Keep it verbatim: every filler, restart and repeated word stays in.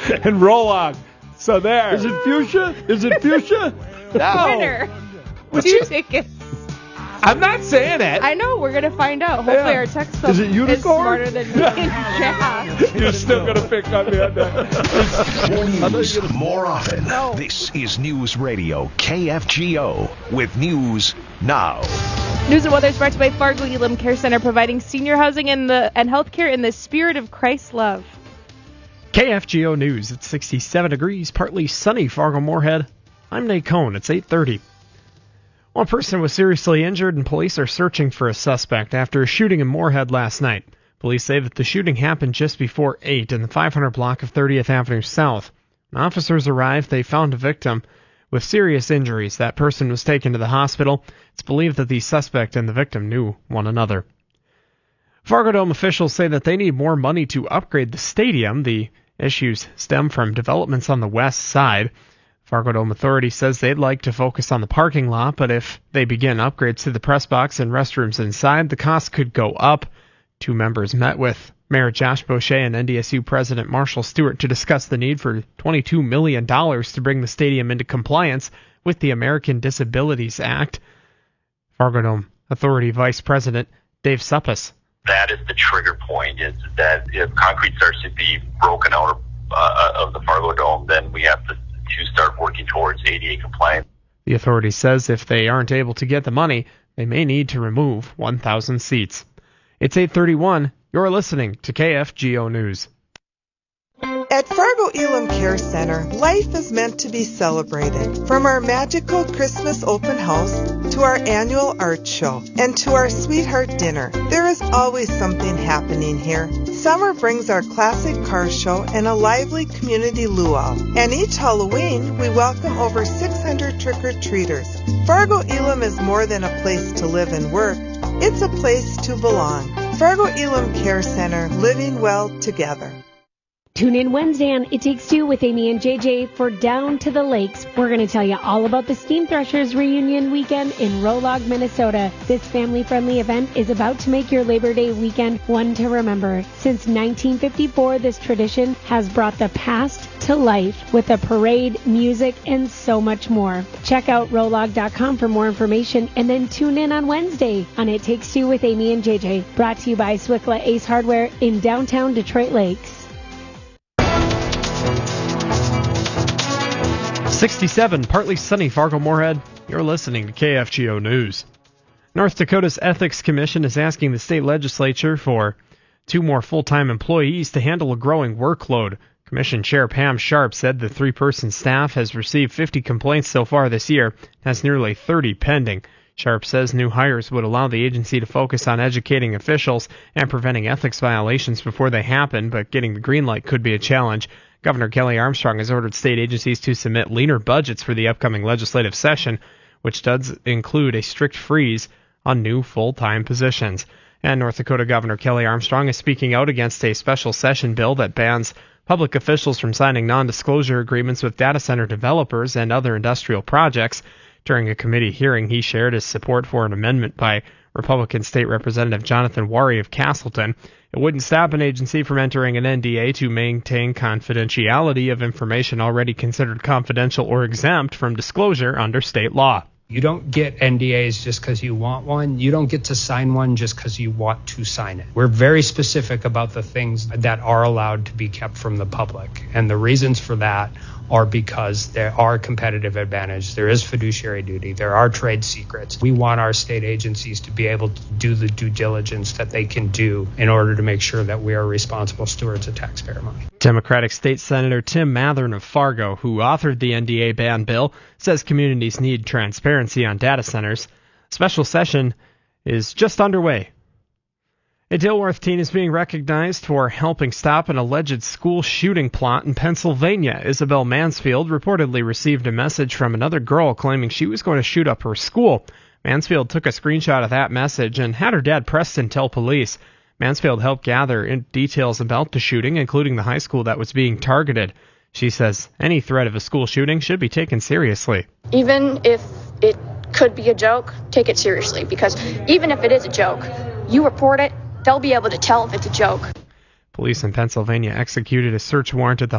and roll on. So there. Is it fuchsia? Is it fuchsia? No. Winner. Two you? tickets. I'm not saying it. I know. We're going to find out. Hopefully Yeah. our text Is it unicorn? is smarter than me and Jack. You're still going to pick on me on that. More news, more often. No. This is News Radio K F G O with News Now. News and weather is brought to you by Fargo Elam Care Center, providing senior housing and the and health care in the spirit of Christ's love. K F G O News. It's sixty-seven degrees, partly sunny, Fargo-Moorhead. I'm Nate Cohn. It's eight thirty. One person was seriously injured, and police are searching for a suspect after a shooting in Moorhead last night. Police say that the shooting happened just before eight in the five hundred block of thirtieth Avenue South. When officers arrived, they found a victim with serious injuries. That person was taken to the hospital. It's believed that the suspect and the victim knew one another. Fargo Dome officials say that they need more money to upgrade the stadium. The issues stem from developments on the west side. Fargo Dome Authority says they'd like to focus on the parking lot, but if they begin upgrades to the press box and restrooms inside, the cost could go up. Two members met with Mayor Josh Boucher and N D S U President Marshall Stewart to discuss the need for twenty-two million dollars to bring the stadium into compliance with the American Disabilities Act. Fargo Dome Authority Vice President Dave Suppis. That is the trigger point, is that if concrete starts to be broken out uh, of the Fargo Dome, then we have to to start working towards A D A compliance. The authority says if they aren't able to get the money, they may need to remove one thousand seats. It's eight thirty-one. You're listening to K F G O News. At Fargo Elam Care Center, life is meant to be celebrated. From our magical Christmas open house to our annual art show and to our sweetheart dinner, there is always something happening here. Summer brings our classic car show and a lively community luau. And each Halloween, we welcome over six hundred trick-or-treaters. Fargo Elam is more than a place to live and work. It's a place to belong. Fargo Elam Care Center, living well together. Tune in Wednesday on It Takes Two with Amy and J J for Down to the Lakes. We're going to tell you all about the Steam Threshers reunion weekend in Rolog, Minnesota. This family-friendly event is about to make your Labor Day weekend one to remember. Since nineteen fifty-four, this tradition has brought the past to life with a parade, music, and so much more. Check out rolog dot com for more information and then tune in on Wednesday on It Takes Two with Amy and J J. Brought to you by Swickla Ace Hardware in downtown Detroit Lakes. sixty-seven, partly sunny, Fargo-Moorhead. You're listening to K F G O News. North Dakota's Ethics Commission is asking the state legislature for two more full-time employees to handle a growing workload. Commission Chair Pam Sharp said the three-person staff has received fifty complaints so far this year and has nearly thirty pending. Sharp says new hires would allow the agency to focus on educating officials and preventing ethics violations before they happen, but getting the green light could be a challenge. Governor Kelly Armstrong has ordered state agencies to submit leaner budgets for the upcoming legislative session, which does include a strict freeze on new full-time positions. And North Dakota Governor Kelly Armstrong is speaking out against a special session bill that bans public officials from signing non-disclosure agreements with data center developers and other industrial projects. During a committee hearing, he shared his support for an amendment by Republican State Representative Jonathan Wari of Castleton. It wouldn't stop an agency from entering an N D A to maintain confidentiality of information already considered confidential or exempt from disclosure under state law. You don't get N D As just because you want one. You don't get to sign one just because you want to sign it. We're very specific about the things that are allowed to be kept from the public. And the reasons for that are because there are competitive advantage, there is fiduciary duty, there are trade secrets. We want our state agencies to be able to do the due diligence that they can do in order to make sure that we are responsible stewards of taxpayer money. Democratic State Senator Tim Mathern of Fargo, who authored the N D A ban bill, says communities need transparency on data centers. Special session is just underway. A Dilworth teen is being recognized for helping stop an alleged school shooting plot in Pennsylvania. Isabel Mansfield reportedly received a message from another girl claiming she was going to shoot up her school. Mansfield took a screenshot of that message and had her dad Preston tell police. Mansfield helped gather in details about the shooting, including the high school that was being targeted. She says any threat of a school shooting should be taken seriously. Even if it could be a joke, take it seriously, because even if it is a joke, you report it, they'll be able to tell if it's a joke. Police in Pennsylvania executed a search warrant at the